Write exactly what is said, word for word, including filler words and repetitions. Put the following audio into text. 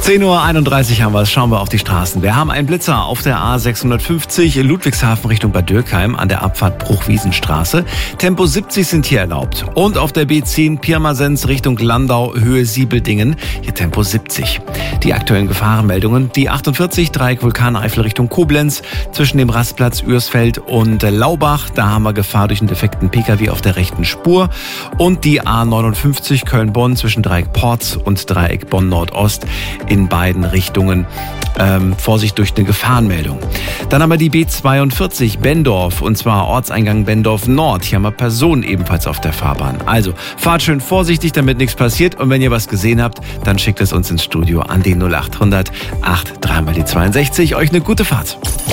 zehn Uhr einunddreißig haben wir es. Schauen wir auf die Straßen. Wir haben einen Blitzer auf der A sechshundertfünfzig Ludwigshafen Richtung Bad Dürkheim an der Abfahrt Bruchwiesenstraße. Tempo siebzig sind hier erlaubt. Und auf der B zehn Pirmasens Richtung Landau Höhe Siebeldingen. Hier Tempo siebzig. Die aktuellen Gefahrenmeldungen. Die achtundvierzig Dreieck Vulkaneifel Richtung Koblenz. Zwischen dem Rastplatz Ürsfeld und Laubach. Da haben wir Gefahr durch einen defekten Pkw auf der rechten Spur. Und die A neunundfünfzig Köln-Bonn zwischen Dreieck Porz und Dreieck Bonn-Nordost in beiden Richtungen. Ähm, Vorsicht durch eine Gefahrenmeldung. Dann haben wir die B zweiundvierzig Benndorf und zwar Ortseingang Benndorf Nord. Hier haben wir Personen ebenfalls auf der Fahrbahn. Also fahrt schön vorsichtig, damit nichts passiert. Und wenn ihr was gesehen habt, dann schickt es uns ins Studio an die null acht hundert acht drei mal die zweiundsechzig. Euch eine gute Fahrt.